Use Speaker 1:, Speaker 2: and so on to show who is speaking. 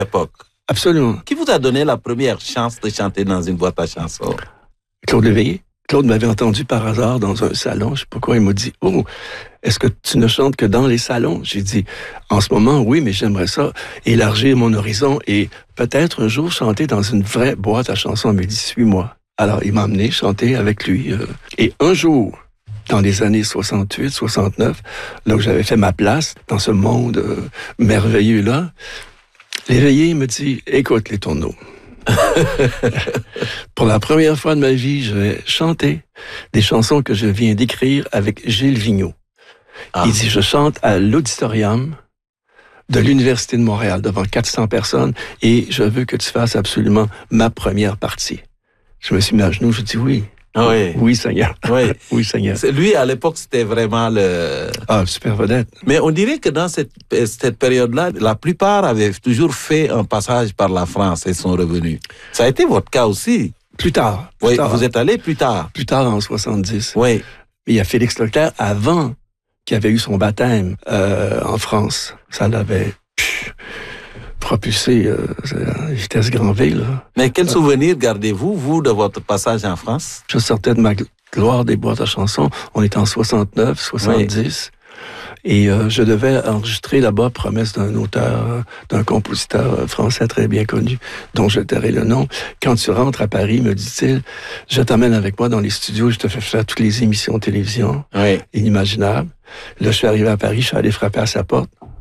Speaker 1: Époque.
Speaker 2: Absolument.
Speaker 1: Qui vous a donné la première chance de chanter dans une boîte à chansons?
Speaker 2: Claude Léveillé. Claude m'avait entendu par hasard dans un salon. Je sais pas quoi. Il m'a dit, « Oh, est-ce que tu ne chantes que dans les salons? » J'ai dit, « En ce moment, oui, mais j'aimerais ça élargir mon horizon et peut-être un jour chanter dans une vraie boîte à chansons. » Il m'a dit, « Suis-moi. » Alors, il m'a emmené chanter avec lui. Et un jour, dans les années 68, 69, là où j'avais fait ma place dans ce monde merveilleux-là, Léveillé me dit, « Écoute les tourneaux. » Pour la première fois de ma vie, je vais chanter des chansons que je viens d'écrire avec Gilles Vigneault. Ah. Il dit, je chante à l'auditorium de l'Université de Montréal devant 400 personnes et je veux que tu fasses absolument ma première partie. Je me suis mis à genoux, je dis oui.
Speaker 1: Oui.
Speaker 2: Oui, Seigneur.
Speaker 1: Oui.
Speaker 2: Oui, Seigneur.
Speaker 1: Lui, à l'époque, c'était vraiment le...
Speaker 2: Ah, super vedette.
Speaker 1: Mais on dirait que dans cette période-là, la plupart avaient toujours fait un passage par la France et sont revenus. Ça a été votre cas aussi.
Speaker 2: Plus tard.
Speaker 1: Oui, vous êtes allé plus tard.
Speaker 2: Plus tard, en 70.
Speaker 1: Oui.
Speaker 2: Il y a Félix Leclerc, avant, qui avait eu son baptême en France. Ça l'avait propulsé à vitesse grand V, là.
Speaker 1: Mais quel souvenir gardez-vous, vous, de votre passage en France?
Speaker 2: Je sortais de ma gloire des boîtes à chansons. On était en 69, 70. Oui. Et je devais enregistrer là-bas Promesse d'un auteur, d'un compositeur français très bien connu, dont je tairai le nom. Quand tu rentres à Paris, me dit-il, je t'amène avec moi dans les studios, je te fais faire toutes les émissions de télévision inimaginables. Là, je suis arrivé à Paris, je suis allé frapper à sa porte.